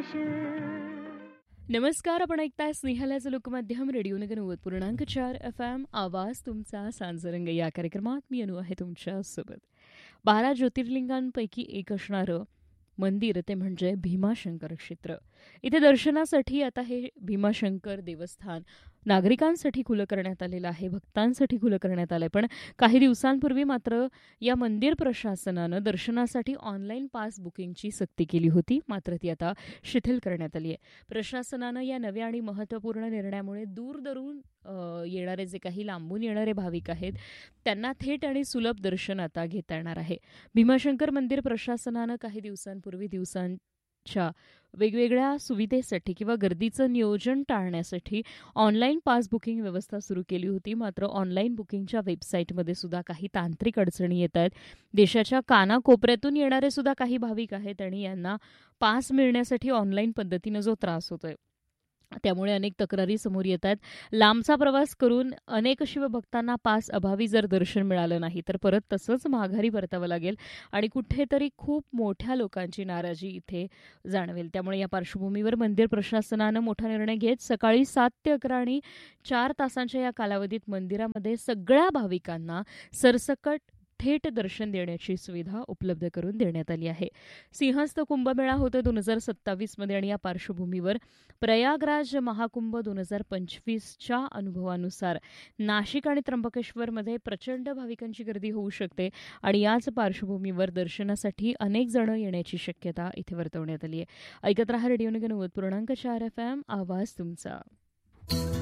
नमस्कार, आपण ऐकताय स्नेहलाचं लोकमाध्यम रेडिओ नगर 90.4 FM. आवाज तुमचा सांजरंग या कार्यक्रमात मी अनु आहे तुमच्यासोबत. 12 ज्योतिर्लिंगांपैकी एक असणारं मंदिर ते म्हणजे भीमाशंकर क्षेत्र. इथे दर्शनासाठी आता हे भीमाशंकर देवस्थान नागरिकांसाठी खुलं करण्यात आलेलं आहे, भक्तांसाठी खुलं करण्यात आलं आहे. पण काही दिवसांपूर्वी मात्र या मंदिर प्रशासनानं दर्शनासाठी ऑनलाईन पास बुकिंगची सक्ती केली होती, मात्र ती आता शिथिल करण्यात आली आहे. प्रशासनानं या नव्या आणि महत्त्वपूर्ण निर्णयामुळे दूरदरून येणारे जे काही लांबून येणारे भाविक आहेत त्यांना थेट आणि सुलभ दर्शन आता घेता येणार आहे. भीमाशंकर मंदिर प्रशासनानं काही दिवसांच्या वेगवेगळ्या सुविधेसाठी किंवा गर्दीचं नियोजन टाळण्यासाठी ऑनलाईन पास बुकिंग व्यवस्था सुरू केली होती. मात्र ऑनलाईन बुकिंगच्या वेबसाईटमध्ये सुद्धा काही तांत्रिक अडचणी येत आहेत. देशाच्या कानाकोपऱ्यातून येणारे सुद्धा काही भाविक आहेत आणि यांना पास मिळण्यासाठी ऑनलाईन पद्धतीनं जो त्रास होतोय त्यामुळे अनेक तक्रारी समोर येत आहेत. लांबचा प्रवास करून अनेक शिवभक्तांना पास अभावी जर दर्शन मिळालं नाही तर परत तसंच माघारी परतावं लागेल आणि कुठेतरी खूप मोठ्या लोकांची नाराजी इथे जाणवेल. त्यामुळे या पार्श्वभूमीवर मंदिर प्रशासनानं मोठा निर्णय घेत सकाळी 7 ते 11 आणि 4 तासांच्या या कालावधीत मंदिरामध्ये सगळ्या भाविकांना सरसकट थेट दर्शन देण्याची सुविधा उपलब्ध करून देण्यात आली आहे. सिंहस्थ कुंभमेळा होतो 2027 आणि या पार्श्वभूमीवर प्रयागराज महाकुंभ 2025च्या अनुभवानुसार नाशिक आणि त्र्यंबकेश्वरमध्ये प्रचंड भाविकांची गर्दी होऊ शकते आणि याच पार्श्वभूमीवर दर्शनासाठी अनेक जण येण्याची शक्यता इथे वर्तवण्यात आली आहे. ऐकत रहा रेडिओ नगर 90.4 FM. आवाज तुमचा.